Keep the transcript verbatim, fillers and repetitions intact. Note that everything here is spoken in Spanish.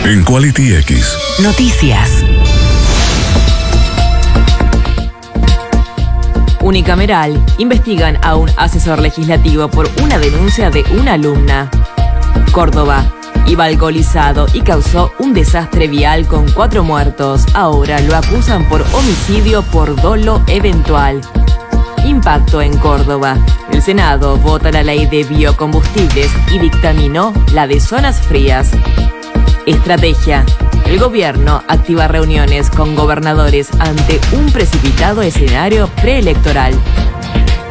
En Quality X. Noticias. Unicameral. Investigan a un asesor legislativo por una denuncia de una alumna. Córdoba. Iba alcoholizado y causó un desastre vial con cuatro muertos. Ahora lo acusan por homicidio por dolo eventual. Impacto en Córdoba. El Senado vota la ley de biocombustibles y dictaminó la de zonas frías. Estrategia. El gobierno activa reuniones con gobernadores ante un precipitado escenario preelectoral.